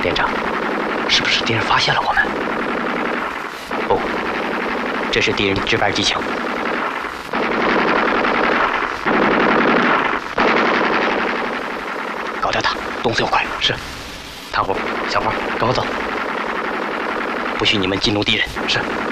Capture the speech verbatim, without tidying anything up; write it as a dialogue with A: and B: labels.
A: 连长，是不是敌人发现了我们？不，这是敌人的值班技巧。搞掉他，动作要快。是。唐虎，小花，跟我走。不许你们激怒敌人。是。